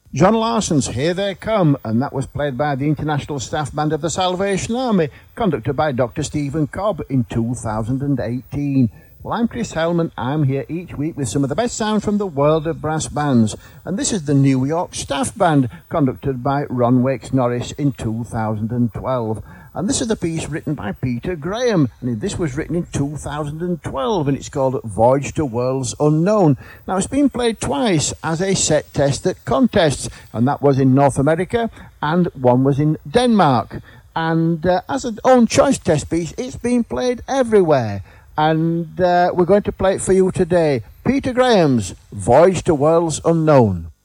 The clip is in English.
John Larson's Here They Come, and that was played by the International Staff Band of the Salvation Army, conducted by Dr. Stephen Cobb in 2018. Well, I'm Chris Hellman. I'm here each week with some of the best sound from the world of brass bands, and this is the New York Staff Band, conducted by Ron Wakes Norris in 2012. And this is the piece written by Peter Graham, and this was written in 2012, and it's called Voyage to Worlds Unknown. Now, it's been played twice as a set test at contests, and that was in North America, and one was in Denmark. And as an own choice test piece, it's been played everywhere. And we're going to play it for you today. Peter Graham's Voyage to Worlds Unknown.